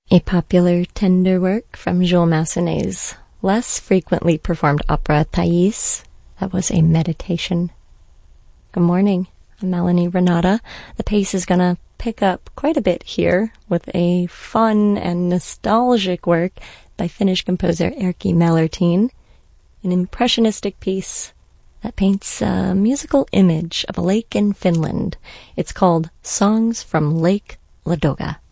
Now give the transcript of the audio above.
A popular tender work from Jules Massenet's less frequently performed opera Thais. That was a meditation. Good morning, I'm Melanie Renata. The pace is gonna pick up quite a bit here with a fun and nostalgic work by Finnish composer Erkki Mellertin, an impressionistic piece that paints a musical image of a lake in Finland. It's called Songs from Lake Ladoga.